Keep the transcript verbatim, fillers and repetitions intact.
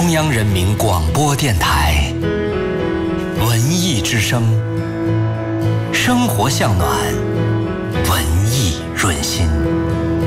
中央人民广播电台文艺之声，生活向暖，文艺润心。